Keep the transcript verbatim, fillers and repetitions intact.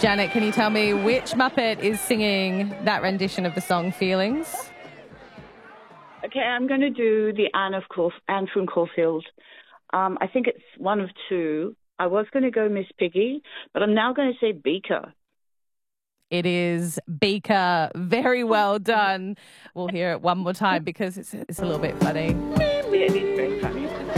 Janet, can you tell me which Muppet is singing that rendition of the song Feelings? Okay, I'm going to do the Anne of Caul- Anne from Caulfield. Um, I think it's one of two. I was going to go Miss Piggy, but I'm now going to say Beaker. It is Beaker. Very well done. We'll hear it one more time because it's, it's a little bit funny. Yeah, it is very funny.